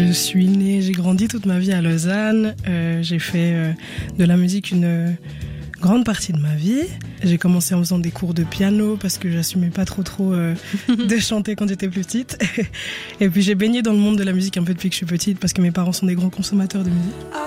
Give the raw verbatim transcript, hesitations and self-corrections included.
Je suis née, j'ai grandi toute ma vie à Lausanne. Euh, j'ai fait euh, de la musique une euh, grande partie de ma vie. J'ai commencé en faisant des cours de piano parce que j'assumais pas trop trop euh, de chanter quand j'étais plus petite. Et puis j'ai baigné dans le monde de la musique un peu depuis que je suis petite parce que mes parents sont des grands consommateurs de musique.